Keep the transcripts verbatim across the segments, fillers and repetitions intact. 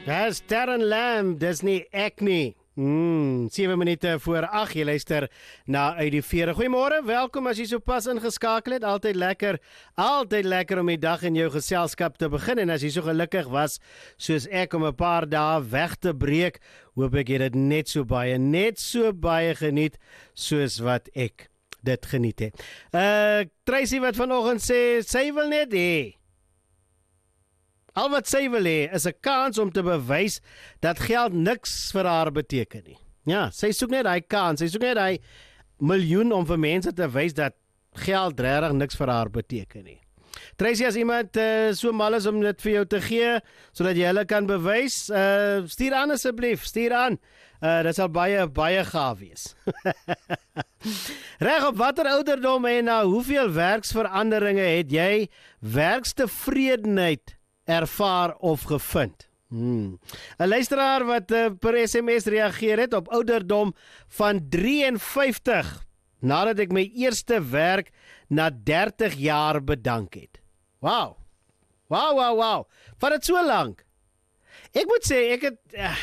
Dis Darren Lam, dis nie ek nie. Mm, sewe minute voor ag, jy luister na uit die vere. Goeiemôre, welkom as jy so pas ingeskakel het. Altyd lekker, altyd lekker om die dag in jou geselskap te begin. En as jy so gelukkig was, soos ek om 'n paar dae weg te breek, hoop ek jy dit net so baie, net so baie geniet, soos wat ek dit geniet het. Uh, Tracy wat vanoggend sê, sy wil net hê. Al wat sy wil hê is 'n kans om te bewys dat geld niks vir haar beteken nie. Ja, sy soek net daai kans, sy soek net daai miljoen om vir mense te wys dat geld regtig niks vir haar beteken nie. Tracy, as iemand uh, so mal is om dit vir jou te gee, sodat jy hulle kan bewys, uh, stuur aan asseblief, stuur aan. Uh, dit sal baie, baie gaaf wees. Reg, op watter ouderdom en na hoeveel werksveranderinge het jy werkstevredenheid ervaar of gevind? Hmm. 'n Luisteraar wat uh, per S M S reageer het op ouderdom van drie en vyftig, nadat ek my eerste werk na dertig jaar bedank het. Wow, wow, wow, wow, vat het so lank. Ek moet sê, ek het, uh,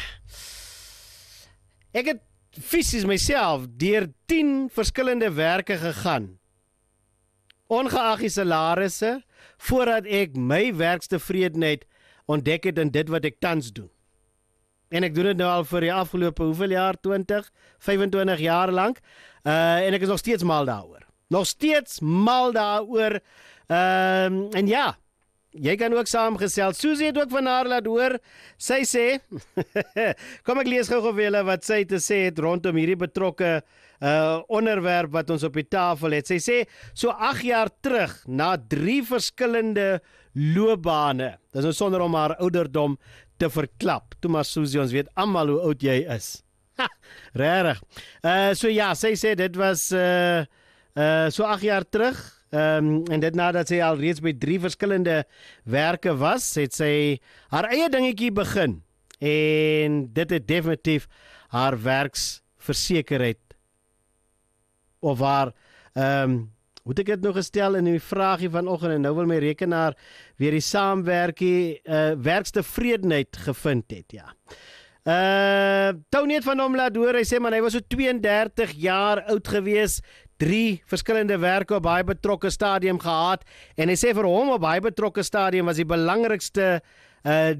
ek het fisies myself deur tien verskillende werke gegaan, ongeag die salarisse, voordat ek my werkstevredenheid ontdek het in dit wat ek tans doen. En ek doen dit nou al vir die afgelope hoeveel jaar, twintig, vyfentwintig jaar lang, uh, en ek is nog steeds mal daaroor. Nog steeds mal daaroor, uh, en ja, jy kan ook saamgesels. Susie het ook van haar laat hoor, sy sê, kom ek lees gou-gou vir julle wat sy te sê het rondom hierdie betrokke uh, onderwerp wat ons op die tafel het. Sy sê, so agt jaar terug, na drie verskillende loopbane, dis nou sonder om haar ouderdom te verklap. Toe maar Susie, ons weet almal hoe oud jy is. Ha, rarig. Uh, so ja, sy sê, dit was uh, uh, so agt jaar terug, Um, en dit nadat sy al reeds by drie verskillende werke was, het sy haar eie dingetjie begin, en dit het definitief haar werksversekerheid, of haar, um, hoe het ek het nou gestel in die vraagie vanoggend, en nou wil my rekenaar weer die saamwerkie, uh, werkstevredenheid gevind het, ja. Uh, Tony het van hom laat hoor, hy sê, man, hy was so twee en dertig jaar oud gewees, drie verskillende werke op baie betrokke stadium gehad, en hy sê vir hom op baie betrokke stadium was die belangrikste uh,